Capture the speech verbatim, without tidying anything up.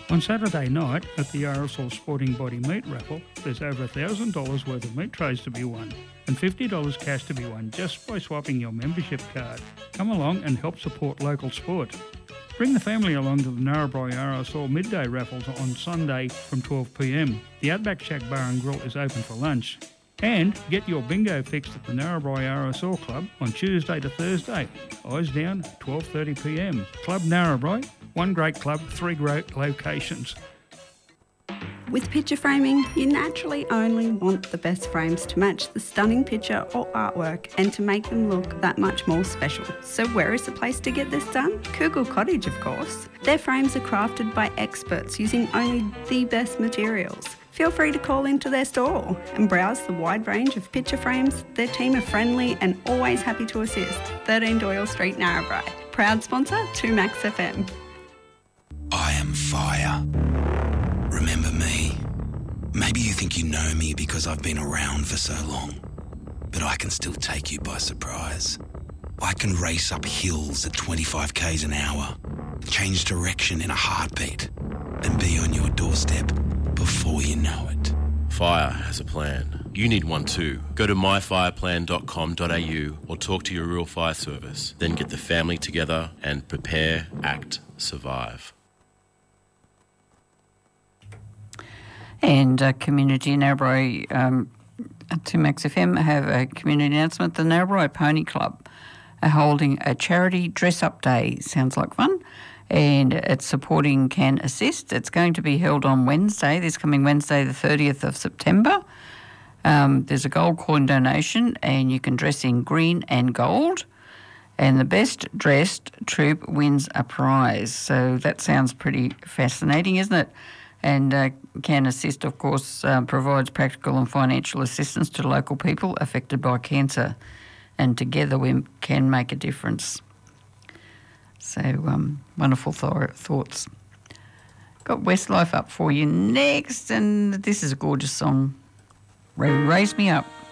On Saturday night at the R S L Sporting Body Meat Raffle, there's over one thousand dollars worth of meat trays to be won and fifty dollars cash to be won just by swapping your membership card. Come along and help support local sport. Bring the family along to the Narrabri R S L midday raffles on Sunday from twelve p m. The Outback Shack Bar and Grill is open for lunch. And get your bingo fixed at the Narrabri R S L Club on Tuesday to Thursday. Eyes down, twelve thirty p m. Club Narrabri, one great club, three great locations. With picture framing, you naturally only want the best frames to match the stunning picture or artwork and to make them look that much more special. So where is the place to get this done? Kugel Cottage, of course. Their frames are crafted by experts using only the best materials. Feel free to call into their store and browse the wide range of picture frames. Their team are friendly and always happy to assist. thirteen Doyle Street, Narrabri. Proud sponsor, two Max F M. I am fire. Remember me? Maybe you think you know me because I've been around for so long, but I can still take you by surprise. I can race up hills at twenty-five kays an hour, change direction in a heartbeat, and be on your doorstep before you know it. Fire has a plan. You need one too. Go to my fire plan dot com dot a u or talk to your rural fire service. Then get the family together and prepare, act, survive. And uh, Community Narrabri, um, two Max F M have a community announcement. The Narrabri Pony Club are holding a charity dress-up day. Sounds like fun. And it's supporting Can Assist. It's going to be held on Wednesday, this coming Wednesday, the thirtieth of September. Um, there's a gold coin donation and you can dress in green and gold. And the best dressed troop wins a prize. So that sounds pretty fascinating, isn't it? And uh, Can Assist, of course, uh, provides practical and financial assistance to local people affected by cancer. And together we can make a difference. So, um, wonderful th- thoughts. Got Westlife up for you next, and this is a gorgeous song. Raise Me Up.